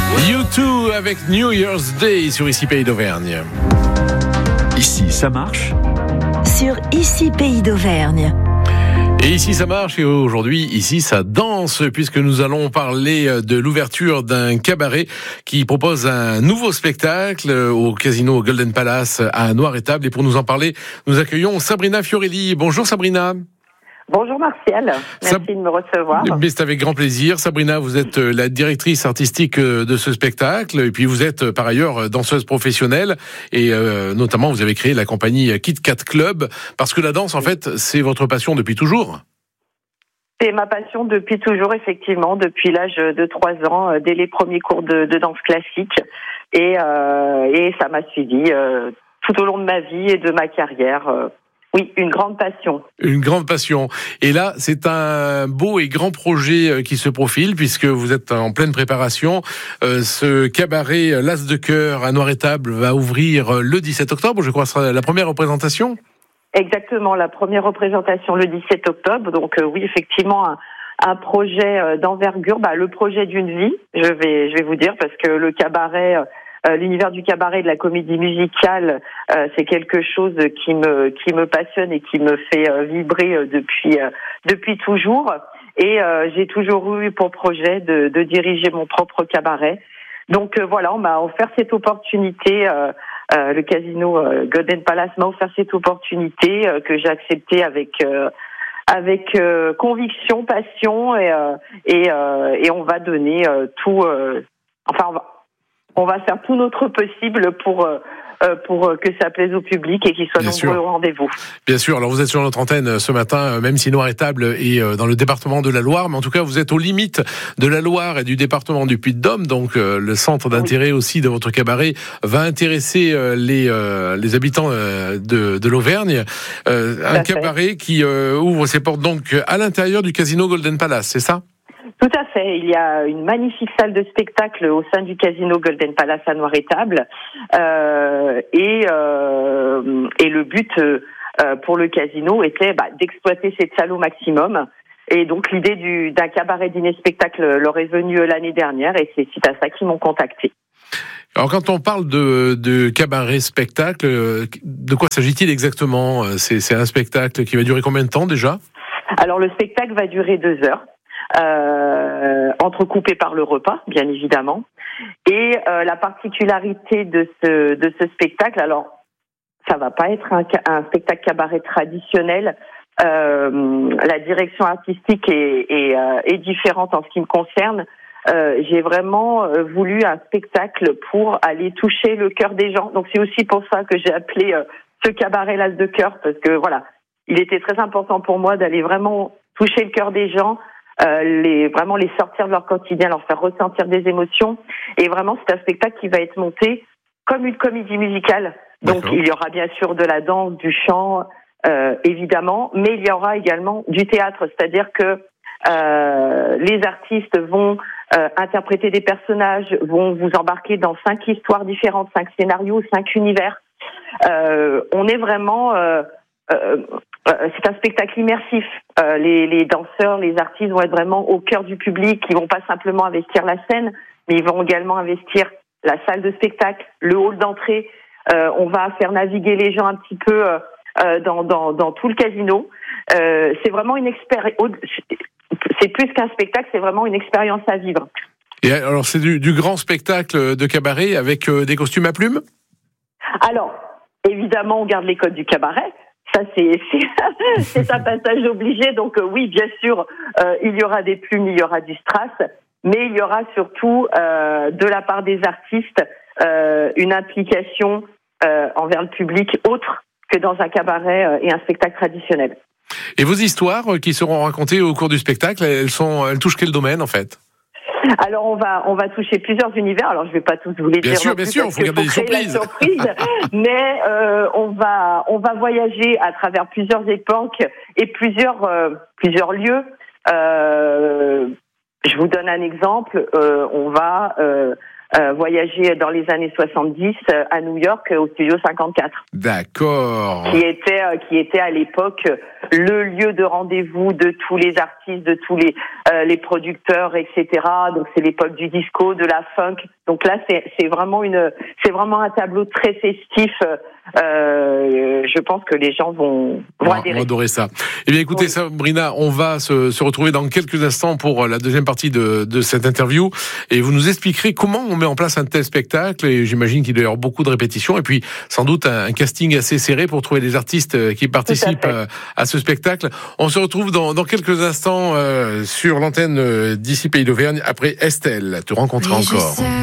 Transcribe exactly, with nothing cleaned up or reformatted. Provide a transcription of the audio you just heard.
U deux avec New Year's Day sur Ici Pays d'Auvergne. Ici, ça marche sur Ici Pays d'Auvergne. Et ici ça marche et aujourd'hui ici ça danse puisque nous allons parler de l'ouverture d'un cabaret qui propose un nouveau spectacle au casino Golden Palace à Noiretable. Et pour nous en parler, nous accueillons Sabrina Fiorelli. Bonjour Sabrina. Bonjour Martial, merci Sab... de me recevoir. Mais c'est avec grand plaisir. Sabrina, vous êtes la directrice artistique de ce spectacle et puis vous êtes par ailleurs danseuse professionnelle et euh, notamment vous avez créé la compagnie Kit Kat Club parce que la danse en fait c'est votre passion depuis toujours. C'est ma passion depuis toujours, effectivement, depuis l'âge de trois ans, dès les premiers cours de, de danse classique et, euh, et ça m'a suivi euh, tout au long de ma vie et de ma carrière. Euh, Oui, une grande passion. Une grande passion. Et là, c'est un beau et grand projet qui se profile puisque vous êtes en pleine préparation. Euh, ce cabaret L'As de Cœur à Noiretable va ouvrir le dix-sept octobre, je crois, sera la première représentation. Exactement, la première représentation le dix-sept octobre. Donc euh, oui, effectivement, un, un projet d'envergure, bah, le projet d'une vie, je vais, je vais vous dire, parce que le cabaret... Euh, l'univers du cabaret et de la comédie musicale, euh, c'est quelque chose qui me qui me passionne et qui me fait euh, vibrer euh, depuis euh, depuis toujours. Et euh, j'ai toujours eu pour projet de, de diriger mon propre cabaret. Donc euh, voilà, on m'a offert cette opportunité. Euh, euh, le casino euh, Golden Palace m'a offert cette opportunité euh, que j'ai acceptée avec euh, avec euh, conviction, passion et euh, et, euh, et on va donner euh, tout. Euh, enfin, on va On va faire tout notre possible pour euh, pour que ça plaise au public et qu'il soit Bien nombreux sûr. Au rendez-vous. Bien sûr. Alors vous êtes sur notre antenne ce matin, même si Noiretable est dans le département de la Loire, mais en tout cas vous êtes aux limites de la Loire et du département du Puy-de-Dôme. Donc euh, le centre d'intérêt oui. aussi de votre cabaret va intéresser euh, les euh, les habitants euh, de de l'Auvergne. Euh, un cabaret qui euh, ouvre ses portes donc à l'intérieur du casino Golden Palace, c'est ça? Tout à fait. Il y a une magnifique salle de spectacle au sein du casino Golden Palace à Noiretable. Euh, et, euh, et le but euh, pour le casino était bah, d'exploiter cette salle au maximum. Et donc l'idée du, d'un cabaret dîner-spectacle leur est venue l'année dernière et c'est suite à ça qu'ils m'ont contacté. Alors quand on parle de, de cabaret-spectacle, de quoi s'agit-il exactement? c'est, c'est un spectacle qui va durer combien de temps déjà? Alors le spectacle va durer deux heures. Euh, entrecoupé par le repas, bien évidemment. Et euh, la particularité de ce de ce spectacle, alors ça va pas être un, un spectacle cabaret traditionnel. Euh, la direction artistique est, est, euh, est différente en ce qui me concerne. Euh, j'ai vraiment euh, voulu un spectacle pour aller toucher le cœur des gens. Donc c'est aussi pour ça que j'ai appelé euh, ce cabaret L'As de Cœur, parce que voilà, il était très important pour moi d'aller vraiment toucher le cœur des gens. Euh, les vraiment les sortir de leur quotidien, leur faire ressentir des émotions. Et vraiment, c'est un spectacle qui va être monté comme une comédie musicale. Donc, D'accord. il y aura bien sûr de la danse, du chant, euh, évidemment, mais il y aura également du théâtre. C'est-à-dire que euh, les artistes vont euh, interpréter des personnages, vont vous embarquer dans cinq histoires différentes, cinq scénarios, cinq univers. Euh, on est vraiment... Euh, euh, c'est un spectacle immersif. Euh, les, les danseurs, les artistes vont être vraiment au cœur du public. Ils vont pas simplement investir la scène, mais ils vont également investir la salle de spectacle, le hall d'entrée. Euh, on va faire naviguer les gens un petit peu euh, dans, dans, dans tout le casino. Euh, c'est vraiment une expérience. C'est plus qu'un spectacle, c'est vraiment une expérience à vivre. Et alors, c'est du, du grand spectacle de cabaret avec euh, des costumes à plumes? Alors, évidemment, on garde les codes du cabaret. Ça, c'est, c'est, c'est un passage obligé. Donc, euh, oui, bien sûr, euh, il y aura des plumes, il y aura du strass, mais il y aura surtout, euh, de la part des artistes, euh, une implication euh, envers le public autre que dans un cabaret euh, et un spectacle traditionnel. Et vos histoires qui seront racontées au cours du spectacle, elles sont, elles touchent quel domaine, en fait? Alors on va on va toucher plusieurs univers. Alors je vais pas tous vous les bien dire. Sûr, bien sûr, il faut garder des surprises. Surprise, mais euh, on va on va voyager à travers plusieurs époques et plusieurs euh, plusieurs lieux. Euh, je vous donne un exemple. Euh, on va euh, euh, voyagé dans les années soixante-dix euh, à New York au Studio cinquante-quatre. D'accord. Qui était euh, qui était à l'époque le lieu de rendez-vous de tous les artistes, de tous les euh, les producteurs, et cetera. Donc c'est l'époque du disco, de la funk. Donc là c'est c'est vraiment une c'est vraiment un tableau très festif. Euh, je pense que les gens vont, vont adhérer. On va adorer ça. Eh bien, écoutez, oui. Sabrina, on va se, se retrouver dans quelques instants pour la deuxième partie de, de cette interview. Et vous nous expliquerez comment on met en place un tel spectacle. Et j'imagine qu'il doit y avoir beaucoup de répétitions. Et puis, sans doute, un, un casting assez serré pour trouver les artistes qui participent à, à ce spectacle. On se retrouve dans, dans quelques instants euh, sur l'antenne d'Ici Pays d'Auvergne après Estelle. Te rencontrer oui, encore.